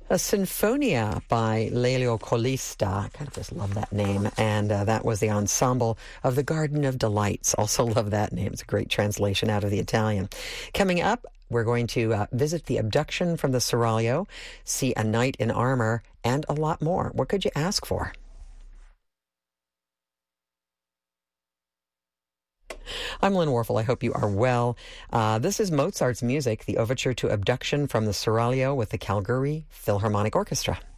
A Sinfonia by Lelio Colista. I kind of just love that name. And that was the ensemble of the Garden of Delights. Also love that name. It's a great translation out of the Italian. Coming up, we're going to visit the abduction from the Seraglio, see a knight in armor, and a lot more. What could you ask for? I'm Lynn Warfel. I hope you are well. This is Mozart's music, the overture to Abduction from the Seraglio with the Calgary Philharmonic Orchestra.